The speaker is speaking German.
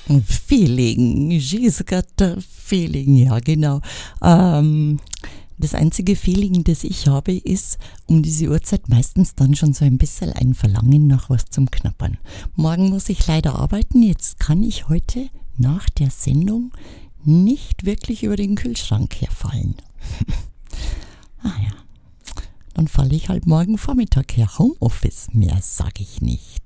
Feeling, she's got a feeling, ja genau. Das einzige Feeling, das ich habe, ist um diese Uhrzeit meistens dann schon so ein bisschen ein Verlangen nach was zum Knappern. Morgen muss ich leider arbeiten, jetzt kann ich heute nach der Sendung nicht wirklich über den Kühlschrank herfallen. Dann falle ich halt morgen Vormittag her. Homeoffice, mehr sage ich nicht.